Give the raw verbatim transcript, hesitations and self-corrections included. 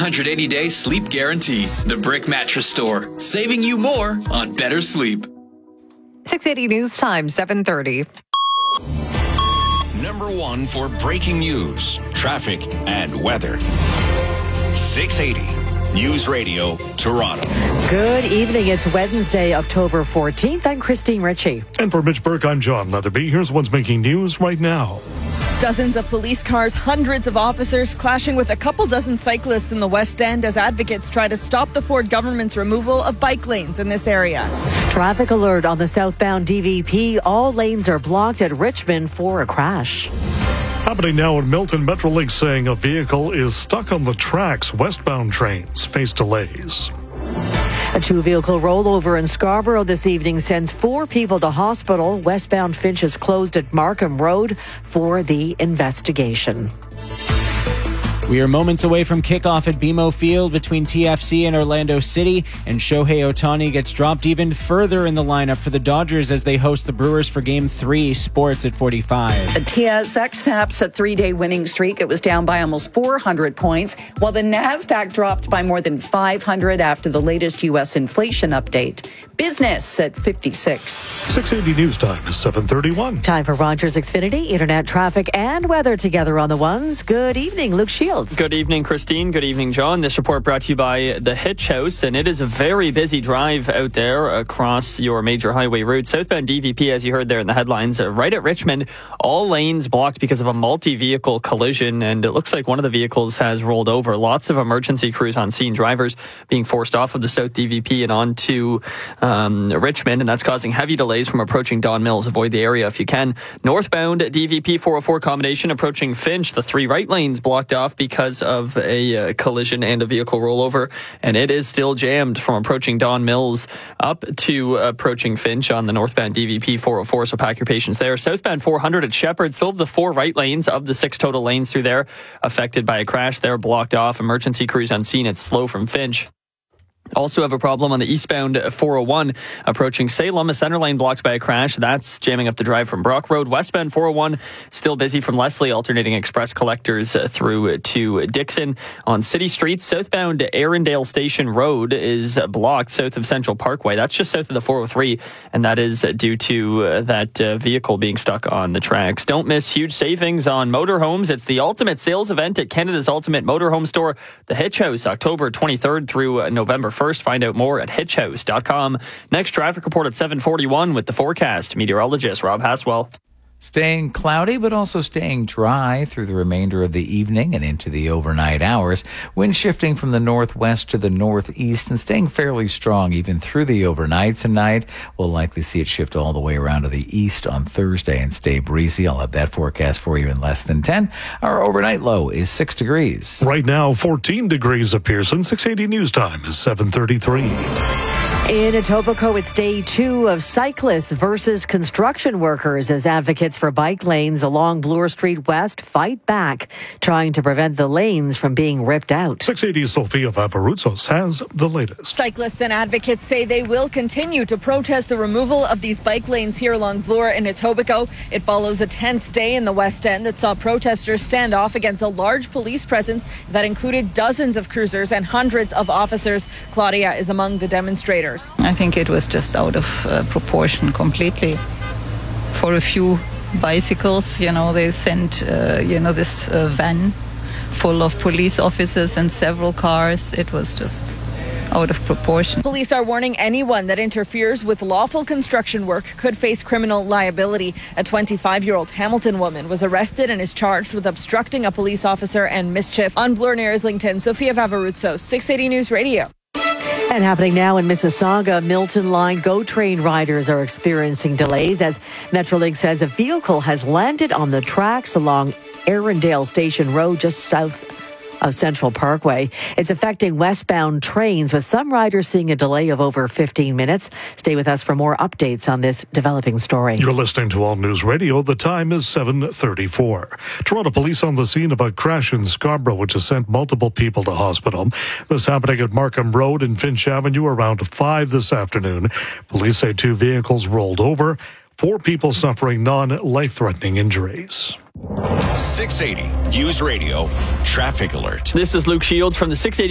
hundred eighty day sleep guarantee. The Brick Mattress Store, saving you more on better sleep. six eighty News Time, seven thirty. Number one for breaking news, traffic, and weather. six eighty News Radio, Toronto. Good evening. It's Wednesday, October fourteenth. I'm Christine Ritchie. And for Mitch Burke, I'm John Leatherby. Here's what's making news right now. Dozens of police cars, hundreds of officers clashing with a couple dozen cyclists in the West End as advocates try to stop the Ford government's removal of bike lanes in this area. Traffic alert on the southbound D V P. All lanes are blocked at Richmond for a crash. Happening now in Milton, Metrolink saying a vehicle is stuck on the tracks. Westbound trains face delays. A two-vehicle rollover in Scarborough this evening sends four people to hospital. Westbound Finch is closed at Markham Road for the investigation. We are moments away from kickoff at B M O Field between T F C and Orlando City, and Shohei Ohtani gets dropped even further in the lineup for the Dodgers as they host the Brewers for Game three. Sports at forty-five. The T S X snaps a three-day winning streak. It was down by almost four hundred points, while the NASDAQ dropped by more than five hundred after the latest U S inflation update. Business at fifty-six. six eighty News Time is seven thirty-one. Time for Rogers Xfinity, internet traffic and weather together on the ones. Good evening, Luke Shields. Good evening, Christine. Good evening, John. This report brought to you by the Hitch House, and it is a very busy drive out there across your major highway route. Southbound D V P, as you heard there in the headlines, right at Richmond, all lanes blocked because of a multi-vehicle collision, and it looks like one of the vehicles has rolled over. Lots of emergency crews on scene, drivers being forced off of the South D V P and onto um, Richmond, and that's causing heavy delays from approaching Don Mills. Avoid the area if you can. Northbound D V P four oh four combination approaching Finch, the three right lanes blocked off because of a uh, collision and a vehicle rollover, and it is still jammed from approaching Don Mills up to approaching Finch on the northbound D V P four oh four, so pack your patience there. Southbound four hundred at Shepherd, still have the four right lanes of the six total lanes through there affected by a crash. They're blocked off. Emergency crews on scene. It's slow from Finch. Also have a problem on the eastbound four oh one approaching Salem. A center lane blocked by a crash. That's jamming up the drive from Brock Road. Westbound four oh one still busy from Leslie, alternating express collectors through to Dixon on City Street. Southbound Arundel Station Road is blocked south of Central Parkway. That's just south of the four oh three, and that is due to that vehicle being stuck on the tracks. Don't miss huge savings on motorhomes. It's the ultimate sales event at Canada's Ultimate Motorhome Store, the Hitch House, October twenty-third through November first. Find out more at hitch house dot com. Next traffic report at seven forty-one with the forecast. Meteorologist Rob Haswell. Staying cloudy, but also staying dry through the remainder of the evening and into the overnight hours. Wind shifting from the northwest to the northeast and staying fairly strong even through the overnight tonight. We'll likely see it shift all the way around to the east on Thursday and stay breezy. I'll have that forecast for you in less than ten. Our overnight low is six degrees. Right now, fourteen degrees at Pearson. six eighty News Time is seven thirty-three. In Etobicoke, it's day two of cyclists versus construction workers as advocates for bike lanes along Bloor Street West fight back, trying to prevent the lanes from being ripped out. six eighty Sofia Vavarutsos has the latest. Cyclists and advocates say they will continue to protest the removal of these bike lanes here along Bloor in Etobicoke. It follows a tense day in the West End that saw protesters stand off against a large police presence that included dozens of cruisers and hundreds of officers. Claudia is among the demonstrators. I think it was just out of uh, proportion completely. For a few bicycles, you know, they sent, uh, you know, this uh, van full of police officers and several cars. It was just out of proportion. Police are warning anyone that interferes with lawful construction work could face criminal liability. A twenty-five-year-old Hamilton woman was arrested and is charged with obstructing a police officer and mischief. On Bloor near Islington, Sofia Vavarutsos, six eighty News Radio. And happening now in Mississauga, Milton Line GO Train riders are experiencing delays as Metrolink says a vehicle has landed on the tracks along Arundel Station Road just south of Central Parkway. It's affecting westbound trains, with some riders seeing a delay of over fifteen minutes. Stay with us for more updates on this developing story. You're listening to All News Radio. The time is seven thirty-four. Toronto police on the scene of a crash in Scarborough, which has sent multiple people to hospital. This happening at Markham Road and Finch Avenue around five this afternoon. Police say two vehicles rolled over. Four people suffering non-life-threatening injuries. six eighty News Radio Traffic Alert. This is Luke Shields from the six eighty